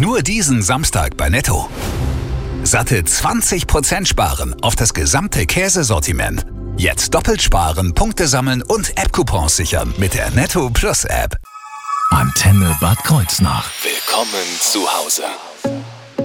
Nur diesen Samstag bei Netto. Satte 20% sparen auf das gesamte Käsesortiment. Jetzt doppelt sparen, Punkte sammeln und App-Coupons sichern mit der Netto Plus App. Antenne Bad Kreuznach. Willkommen zu Hause.